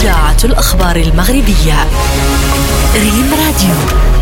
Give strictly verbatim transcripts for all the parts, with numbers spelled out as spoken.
إذاعة الأخبار المغربية ريم راديو.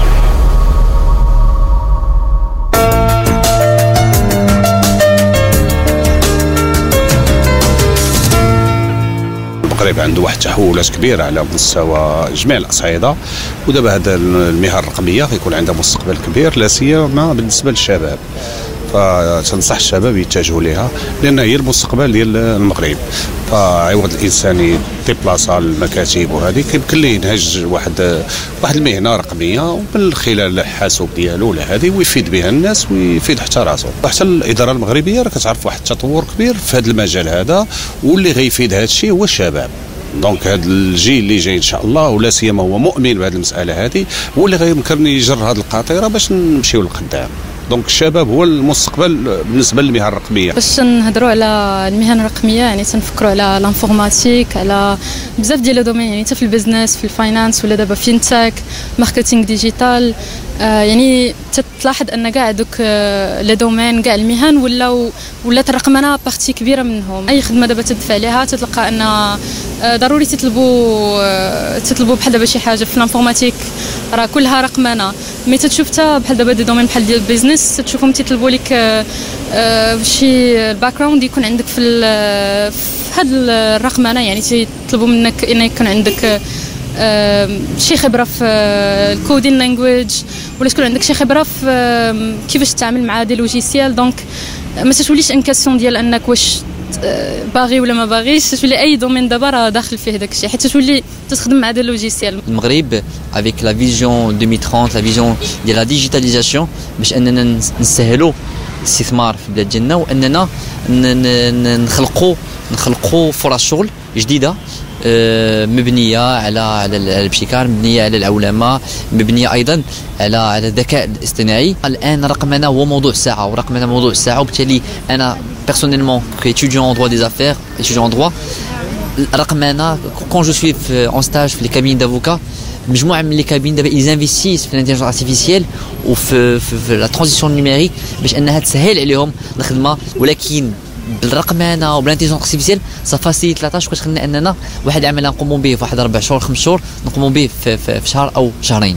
المغرب عنده واحد التحولات كبيره على مستوى جميع الاصعده، ودابا هذا المهن الرقميه غيكون عندها مستقبل كبير، لا سيما بالنسبه للشباب. فتنصح الشباب يتجهوا لها لان هي المستقبل ديال المغرب. فعوض الانسان يديبلاصا المكاتب وهذه يمكن ليه ينهج واحد واحد المهنه رقميه ومن خلال الحاسوب ديالو ولا هذه ويفيد بها الناس ويفيد حتى راسو. حتى الاداره المغربيه راه كتعرف واحد التطور كبير في هذا المجال هذا، واللي غيفيد هذا الشيء هو الشباب. دونك هذا الجيل اللي جاي ان شاء الله ولا سيما هو مؤمن بهذه المساله هذه، هو اللي غيمكن يجر هذه القاطره باش نمشيو للقدام. دونك الشباب هو المستقبل بالنسبه للمهن الرقميه. باش نهضروا على المهن الرقميه يعني تنفكروا على لانفورماتيك، على بزاف ديال لي دومين، يعني حتى في البيزنس، في الفاينانس، ولا دابا فينتك، ماركتينغ ديجيتال. آه يعني تلاحظ ان كاع دوك آه لي دومين، كاع المهن ولا ولات الرقمنه بارتي كبيره منهم. اي خدمه دابا تدفع عليها تتلقى ان آه ضروري تطلبوا آه تطلبوا بحال دابا شي حاجه في الانفورماتيك راه كلها رقمنه. مي تتشوف حتى بحال دابا دي دومين بحال ديال البيزنس تشوفهم تيطلبوا لك آه آه شي الباك جراوند يكون عندك في في هاد الرقمنه، يعني تيطلبوا منك ان يكون عندك آه آه شي خبره في آه الكودين لانجويج، ولا تكون عندك شي خبره في آه كيفاش تتعامل مع دي لوجيسيال. دونك ما تتوليش ان كاسيون ديال انك واش آه باغي ولا ما باغيش، تولي اي دومين دابا راه داخل فيه داك الشيء، حيت تولي تخدم مع دي لوجيسيال. المغرب avec la vision deux mille trente، la vision ديال la digitalisation، باش اننا نسهلوا الاستثمار في البلاد ديالنا، واننا نخلقوا نخلقوا فرص شغل جديده مبنيه على على الابتكار، مبنيه على العولمه، مبنيه ايضا على على الذكاء الاصطناعي. الان رقمنا هو موضوع الساعه، ورقمنا موضوع الساعه، وبالتالي انا بيرسونيلمون كétudiant en droit des affaires، étudiant en droit، رقمنا quand je suis en stage في les cabinets d'avocats، مجموعه من لي كابين دابا ils investissent في الانتيليجنس ارتيفيسيال وفي في, في لا ترانزيسيون نيميريك باش انها تسهل عليهم الخدمه، ولكن بالرقمنه وبالانتيليجنس ارتيفيسيال سافاسيليت لا تاش، كتخلينا اننا واحد العمل نقوموا به في واحد اربع شهور خمس شهور نقوموا به في, في, في شهر او شهرين.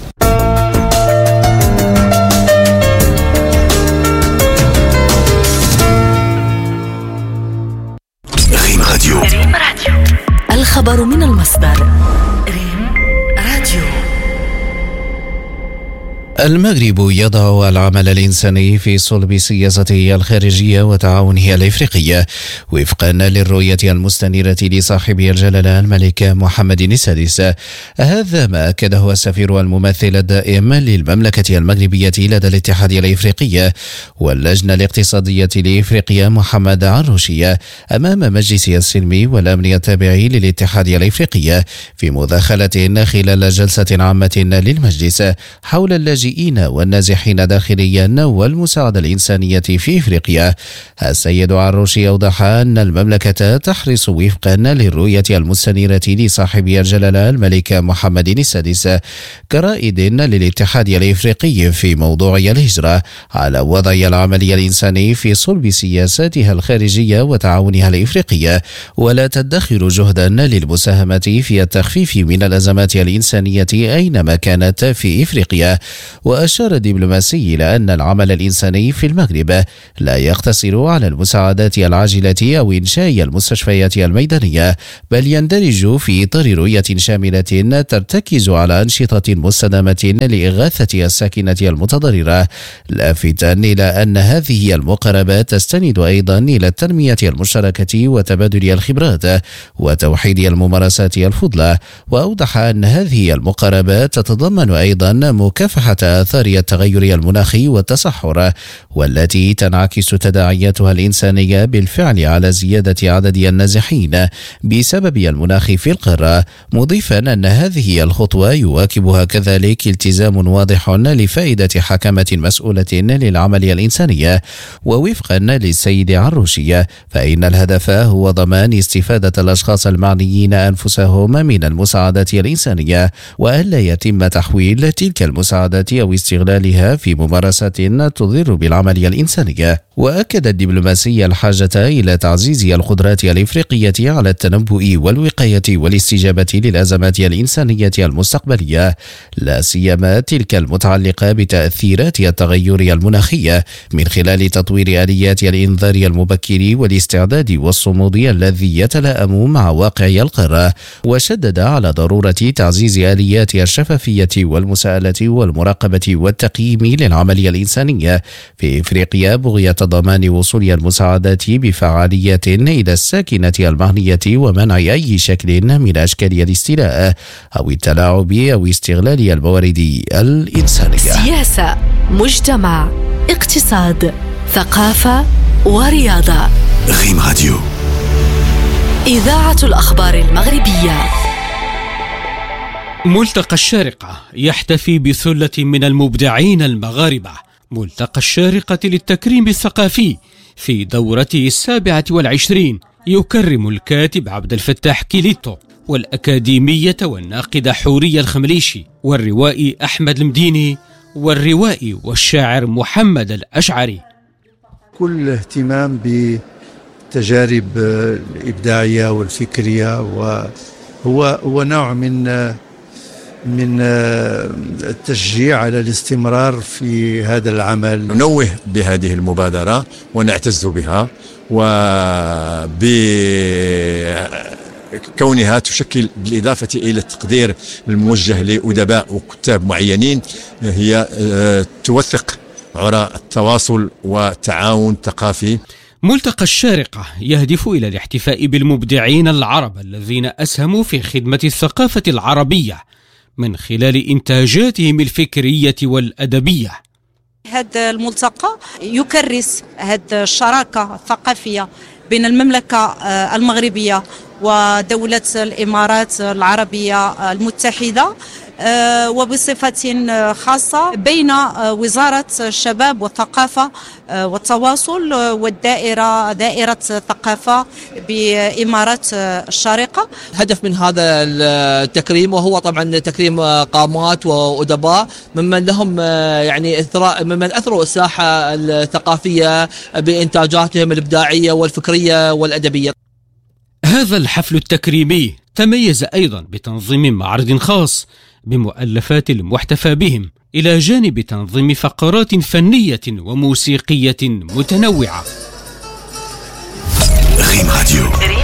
ريم راديو، الخبر من المصدر. ريم راديو. المغرب يضع العمل الإنساني في صلب سياسته الخارجية وتعاونه الإفريقي وفقا للرؤية المستنيرة لصاحبه الجلالة الملك محمد السادس. هذا ما أكده السفير الممثل الدائم للمملكة المغربية لدى الاتحاد الإفريقي واللجنة الاقتصادية لإفريقيا محمد عروشي أمام مجلس السلم والأمن التابع للاتحاد الإفريقي في مداخلة خلال جلسة عامة للمجلس حول اللاجئين والنازحين داخليا والمساعدة الإنسانية في إفريقيا. السيد عروشي أوضح أن المملكة تحرص وفقا للرؤية المستنيرة لصاحب الجلالة الملك محمد السادس كرائد للاتحاد الإفريقي في موضوع الهجرة على وضع العمل الإنساني في صلب سياساتها الخارجية وتعاونها الإفريقي، ولا تدخر جهدا للمساهمة في التخفيف من الأزمات الإنسانية أينما كانت في إفريقيا. وأشار الدبلوماسي إلى أن العمل الإنساني في المغرب لا يقتصر على المساعدات العاجلة أو إنشاء المستشفيات الميدانية، بل يندرج في إطار رؤية شاملة ترتكز على أنشطة مستدامة لإغاثة الساكنة المتضررة، لافتا إلى أن هذه المقاربات تستند أيضا إلى التنمية المشتركة وتبادل الخبرات وتوحيد الممارسات الفضلى. وأوضح أن هذه المقاربات تتضمن أيضا مكافحة آثار التغير المناخي والتصحر، والتي تنعكس تداعياتها الإنسانية بالفعل على زيادة عدد النازحين بسبب المناخ في القارة، مضيفا أن هذه الخطوة يواكبها كذلك التزام واضح لفائدة حكمة مسؤولة للعمل الإنساني. ووفقا للسيد عروشي فإن الهدف هو ضمان استفادة الأشخاص المعنيين أنفسهم من المساعدات الإنسانية، وألا يتم تحويل تلك المساعدات أو استغلالها في ممارسات تضر بالعملية الإنسانية. وأكد الدبلوماسية الحاجة إلى تعزيز القدرات الإفريقية على التنبؤ والوقاية والاستجابة للأزمات الإنسانية المستقبلية، لا سيما تلك المتعلقة بتأثيرات التغير المناخي، من خلال تطوير آليات الإنذار المبكر والاستعداد والصمود الذي يتلائم مع واقع القارة. وشدد على ضرورة تعزيز آليات الشفافية والمساءلة والمراقبة والتقييم للعملية الإنسانية في إفريقيا، بغية ضمان وصول المساعدات بفعالية إلى الساكنة المهنية ومنع أي شكل من أشكال الاستيلاء أو التلاعب أو استغلال الموارد الإنسانية. سياسة، مجتمع، اقتصاد، ثقافة ورياضة. ريم راديو، إذاعة الأخبار المغربية. ملتقى الشارقة يحتفي بثلة من المبدعين المغاربة. ملتقى الشارقة للتكريم الثقافي في دورته السابعة والعشرين يكرم الكاتب عبد الفتاح كيليتو والأكاديمية والناقدة حورية الخمليشي والروائي أحمد المديني والروائي والشاعر محمد الأشعري. كل اهتمام بالتجارب الإبداعية والفكرية، وهو هو نوع من من التشجيع على الاستمرار في هذا العمل. ننوه بهذه المبادرة ونعتز بها، وبكونها تشكل بالإضافة إلى التقدير الموجه لأدباء وكتاب معينين، هي توثق عراء التواصل والتعاون الثقافي. ملتقى الشارقة يهدف إلى الاحتفاء بالمبدعين العرب الذين أسهموا في خدمة الثقافة العربية من خلال إنتاجاتهم الفكرية والأدبية. هذا الملتقى يكرس هذه الشراكة الثقافية بين المملكة المغربية ودولة الإمارات العربية المتحدة، وبصفة خاصة بين وزارة الشباب والثقافة والتواصل والدائرة دائرة الثقافة بإمارات الشارقة. هدف من هذا التكريم وهو طبعا تكريم قامات وأدباء ممن لهم يعني إثراء، ممن أثروا الساحة الثقافية بإنتاجاتهم الإبداعية والفكرية والأدبية. هذا الحفل التكريمي تميز أيضا بتنظيم معرض خاص بمؤلفات المحتفى بهم، إلى جانب تنظيم فقرات فنية وموسيقية متنوعة. ريم راديو.